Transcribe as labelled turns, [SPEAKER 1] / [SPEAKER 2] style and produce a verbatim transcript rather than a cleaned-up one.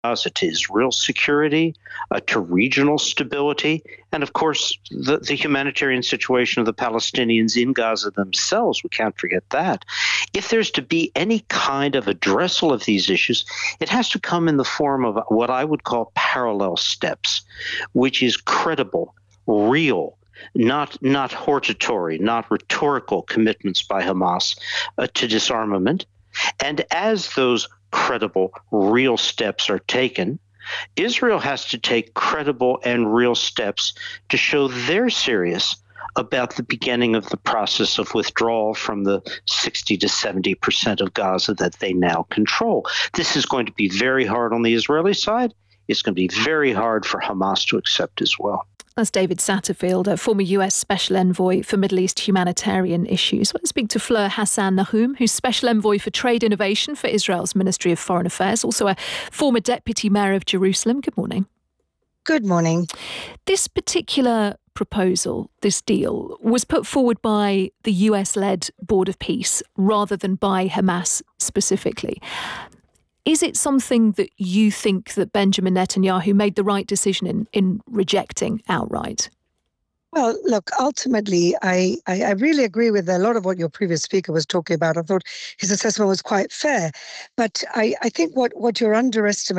[SPEAKER 1] Gaza to Israel's security, uh, to regional stability, and of course, the, the humanitarian situation of the Palestinians in Gaza themselves. We can't forget that. If there's to be any kind of addressal of these issues, it has to come in the form of what I would call parallel steps, which is credible, real, not not hortatory, not rhetorical commitments by Hamas uh, to disarmament. And as those credible, real steps are taken, Israel has to take credible and real steps to show they're serious about the beginning of the process of withdrawal from the sixty to seventy percent of Gaza that they now control. This is going to be very hard on the Israeli side. It's going to be very hard for Hamas to accept as well.
[SPEAKER 2] That's David Satterfield, a former U S Special Envoy for Middle East humanitarian issues. Let's speak to Fleur Hassan Nahum, who's Special Envoy for Trade Innovation for Israel's Ministry of Foreign Affairs, also a former Deputy Mayor of Jerusalem. Good morning.
[SPEAKER 3] Good morning.
[SPEAKER 2] This particular proposal, this deal, was put forward by the U S-led Board of Peace rather than by Hamas specifically. Is it something that you think that Benjamin Netanyahu made the right decision in, in rejecting outright?
[SPEAKER 3] Well, look, ultimately, I, I, I really agree with a lot of what your previous speaker was talking about. I thought his assessment was quite fair. But I, I think what, what you're underestimating